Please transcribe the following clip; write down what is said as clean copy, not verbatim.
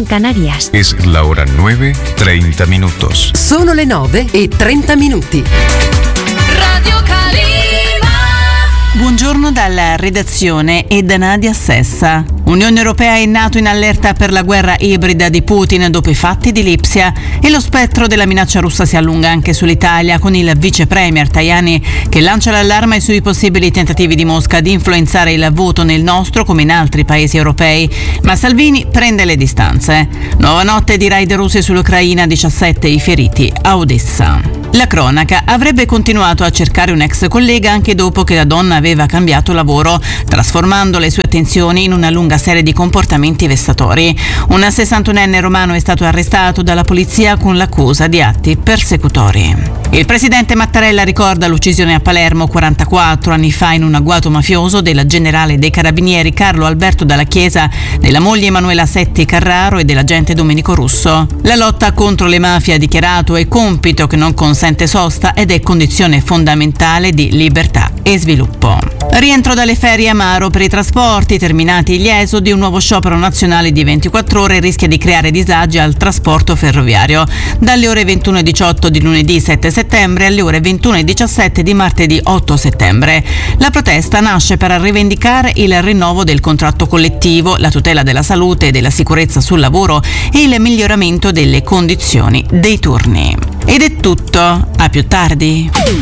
Canarias. Es la hora 9:30 minutos. Sono le 9:30. Radio Calima. Buongiorno dalla redazione e da Nadia Sessa. Unione Europea è nato in allerta per la guerra ibrida di Putin dopo i fatti di Lipsia e lo spettro della minaccia russa si allunga anche sull'Italia, con il vice premier Tajani che lancia l'allarme sui possibili tentativi di Mosca di influenzare il voto nel nostro come in altri paesi europei, ma Salvini prende le distanze. Nuova notte di raid russi sull'Ucraina, 17 i feriti a Odessa. La cronaca: avrebbe continuato a cercare un ex collega anche dopo che la donna aveva cambiato lavoro, trasformando le sue attenzioni in una lunga serie di comportamenti vessatori. Un 61enne romano è stato arrestato dalla polizia con l'accusa di atti persecutori. Il presidente Mattarella ricorda l'uccisione a Palermo 44 anni fa in un agguato mafioso del generale dei carabinieri Carlo Alberto Dalla Chiesa, della moglie Emanuela Setti Carraro e dell'agente Domenico Russo. La lotta contro le mafie, ha dichiarato, è compito che non consente sosta ed è condizione fondamentale di libertà e sviluppo. Rientro dalle ferie amaro per i trasporti. Terminati gli esodi, un nuovo sciopero nazionale di 24 ore rischia di creare disagi al trasporto ferroviario. Dalle ore 21:18 di lunedì 7 settembre alle ore 21:17 di martedì 8 settembre. La protesta nasce per rivendicare il rinnovo del contratto collettivo, la tutela della salute e della sicurezza sul lavoro e il miglioramento delle condizioni dei turni. Ed è tutto, a più tardi.